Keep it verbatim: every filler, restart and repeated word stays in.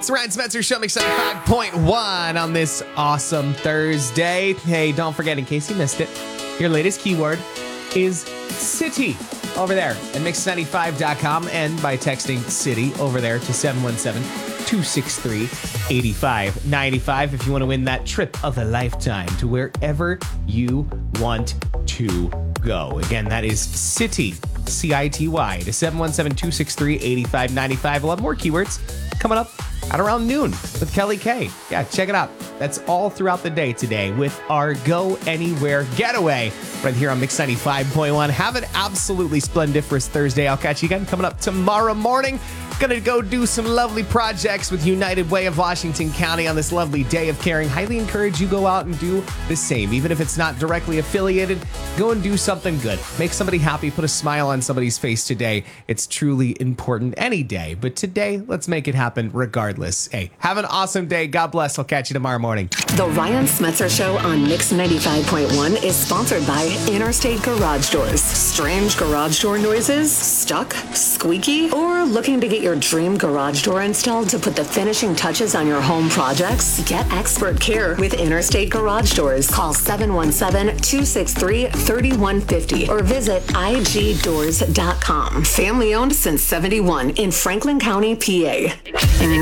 the Ryan Spencer Show, Mix ninety-five point one on this awesome Thursday. Hey, don't forget, in case you missed it, your latest keyword is city over there at mix ninety-five dot com and by texting city over there to seven one seven, two six three, eight five nine five if you want to win that trip of a lifetime to wherever you want to go. Again, that is city, C I T Y, to seven one seven, two six three, eight five nine five. We'll have more keywords coming up at around noon with Kelly K. Yeah, check it out. That's all throughout the day today with our Go Anywhere Getaway right here on Mix ninety-five point one. Have an absolutely splendiferous Thursday. I'll catch you again coming up tomorrow morning. Gonna go do some lovely projects with United Way of Washington County on this lovely day of caring. Highly encourage you go out and do the same. Even if it's not directly affiliated, go and do something good. Make somebody happy, put a smile on somebody's face today. It's truly important any day, but today, let's make it happen regardless. Hey, have an awesome day. God bless. I'll catch you tomorrow morning. The Ryan Smetzer Show on Mix ninety-five point one is sponsored by Interstate Garage Doors. Strange garage door noises? Stuck? Squeaky? Or looking to get your dream garage door installed to put the finishing touches on your home projects? Get expert care with Interstate Garage Doors. Call seven one seven, two six three, three one five zero or visit I G doors dot com. Family owned since seventy-one in Franklin County, P A.